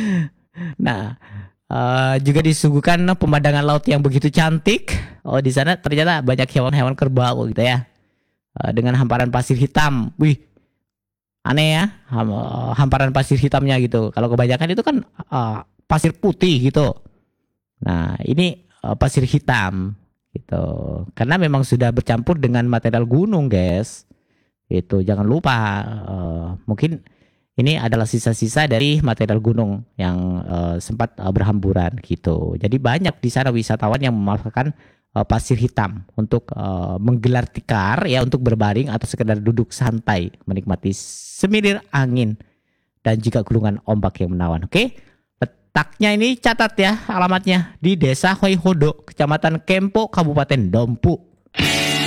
Nah, juga disuguhkan pemandangan laut yang begitu cantik. Oh, di sana ternyata banyak hewan-hewan kerbau gitu ya. Dengan hamparan pasir hitam. Wih, aneh ya, hamparan pasir hitamnya gitu. Kalau kebanyakan itu kan pasir putih gitu. Nah, ini pasir hitam gitu. Karena memang sudah bercampur dengan material gunung, guys. Itu jangan lupa, mungkin ini adalah sisa-sisa dari material gunung yang sempat berhamburan gitu. Jadi banyak di sana wisatawan yang memanfaatkan pasir hitam untuk menggelar tikar ya, untuk berbaring atau sekedar duduk santai menikmati semilir angin dan juga gulungan ombak yang menawan. Oke, letaknya ini catat ya, alamatnya di Desa Hoihodo, Kecamatan Kempo, Kabupaten Dompu.